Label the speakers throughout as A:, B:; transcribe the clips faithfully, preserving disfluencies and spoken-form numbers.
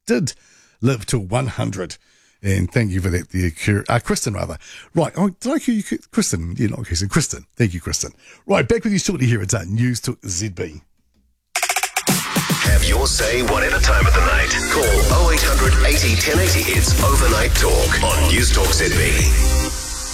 A: did live to one hundred. And thank you for that, the uh, Kristen, rather. Right, oh, did I call you Kristen? Yeah, not Kristen, Kristen. Thank you, Kristen. Right, back with you shortly here at uh, News Talk Z B.
B: Have your say whatever time of the night. Call oh eight hundred eighty ten eighty. It's Overnight Talk on News Talk Z B.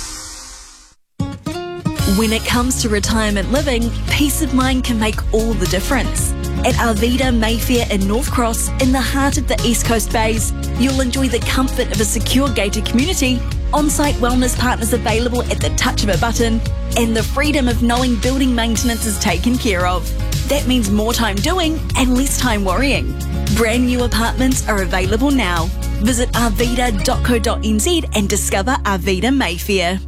C: When it comes to retirement living, peace of mind can make all the difference. At Arvida Mayfair in North Cross, in the heart of the East Coast Bays, you'll enjoy the comfort of a secure gated community, on-site wellness partners available at the touch of a button, and the freedom of knowing building maintenance is taken care of. That means more time doing and less time worrying. Brand new apartments are available now. Visit arvida dot co dot n z and discover Arvida Mayfair.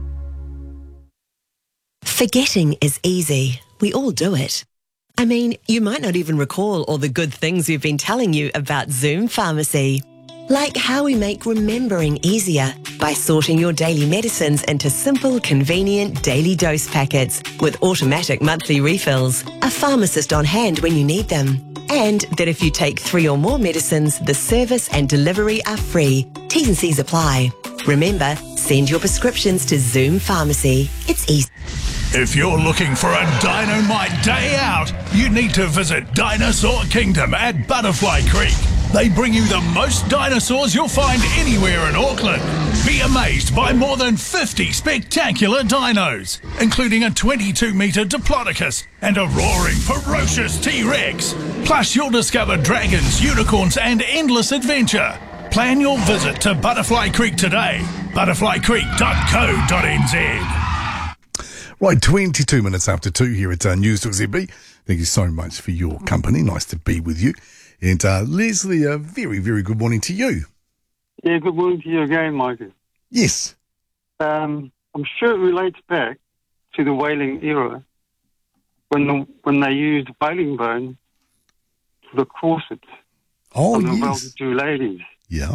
D: Forgetting is easy. We all do it. I mean, you might not even recall all the good things we've been telling you about Zoom Pharmacy. Like how we make remembering easier by sorting your daily medicines into simple, convenient daily dose packets with automatic monthly refills, a pharmacist on hand when you need them. And that if you take three or more medicines, the service and delivery are free. T's and C's apply. Remember, send your prescriptions to Zoom Pharmacy. It's easy.
E: If you're looking for a dynamite day out, you need to visit Dinosaur Kingdom at Butterfly Creek. They bring you the most dinosaurs you'll find anywhere in Auckland. Be amazed by more than fifty spectacular dinos, including a twenty-two metre Diplodocus and a roaring, ferocious T-Rex. Plus, you'll discover dragons, unicorns and endless adventure. Plan your visit to Butterfly Creek today. butterfly creek dot co dot n z.
A: Right, twenty-two minutes after two here at uh, News Talk Z B. Thank you so much for your company. Nice to be with you. And uh, Leslie, a very, very good morning to you.
F: Yeah, good morning to you again, Michael.
A: Yes.
F: Um, I'm sure it relates back to the whaling era when the, when they used whaling bone for the corsets
A: oh,
F: on the
A: yes.
F: well-to-do ladies.
A: Yeah.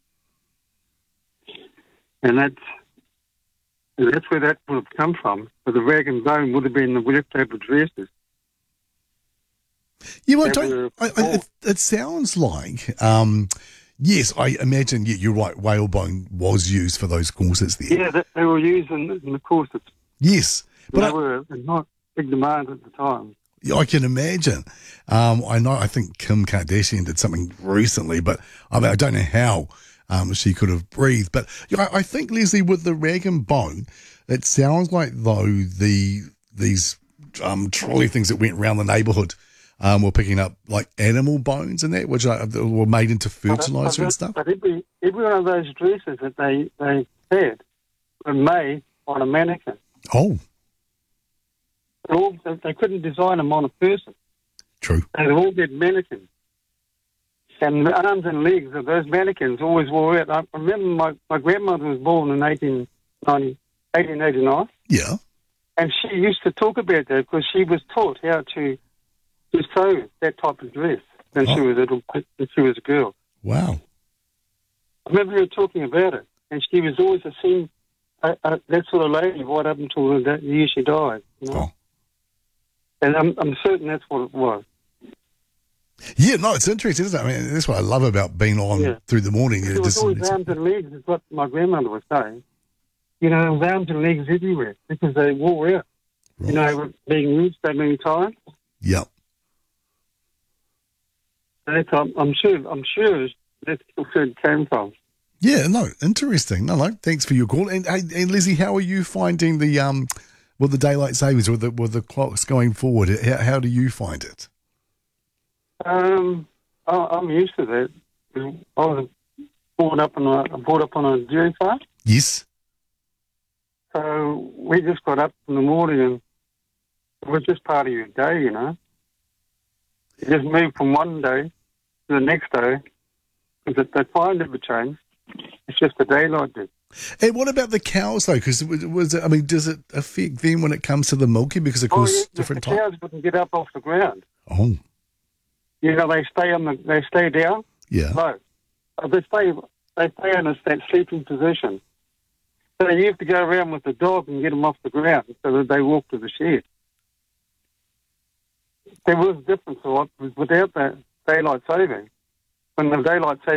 F: And that's, and that's where that would have come from. But the rag and bone would have been the leftover dresses.
A: Yeah, well, don't, I, I, it, it sounds like, um, yes, I imagine, yeah, you're right, whalebone was used for those corsets there.
F: Yeah, they, they were used in, in the corsets.
A: Yes. But
F: they
A: I,
F: were not big demand at the time.
A: I can imagine. Um, I know, I think Kim Kardashian did something recently, but I mean, I don't know how um, she could have breathed. But yeah, I, I think, Leslie, with the rag and bone, it sounds like, though, the these um, trolley things that went around the neighbourhood Um, we're picking up like animal bones and that, which are, were made into fertilizer and stuff.
F: But every, every one of those dresses that they, they had were made on a mannequin.
A: Oh.
F: They, all, they couldn't design them on a person.
A: True.
F: They all did mannequins. And the arms and legs of those mannequins always wore out. I remember my, my grandmother was born in eighteen eighty-nine.
A: Yeah.
F: And she used to talk about that because she was taught how to to sew that type of dress when oh. she was a little, when she was a girl.
A: Wow!
F: I remember her talking about it, and she was always a scene, uh, uh, that sort of lady right up until the year she died. You know? Oh. And I'm, I'm certain that's what it was.
A: Yeah, no, it's interesting, isn't it? I mean, that's what I love about being on yeah. through the morning.
F: It was always arms and legs, is what my grandmother was saying. You know, there was arms and legs everywhere because they wore out. Right. You know, being used so many times.
A: Yep.
F: That's, I'm, I'm sure. I'm sure that's where it came from.
A: Yeah, no, interesting. No, no, thanks for your call. And, and, and Lizzie, how are you finding the um, with the daylight savings with the with the clocks going forward? How, how do you find it?
F: Um, I, I'm used to that. I was brought up on a brought up on a dairy farm.
A: Yes.
F: So we just got up in the morning, and it was just part of your day, you know. You just move from one day to the next day, because the time never changed. It's just the daylight did.
A: And what about the cows, though? Because was, was it, I mean, does it affect them when it comes to the milking? Because of course,
F: oh, yeah,
A: different
F: the
A: time.
F: cows wouldn't get up off the ground.
A: Oh,
F: you know, they stay on the, they stay down.
A: Yeah.
F: Low. They stay, they stay in a, that sleeping position. So you have to go around with the dog and get them off the ground so that they walk to the shed. There was a difference a lot without that daylight saving. When the daylight saving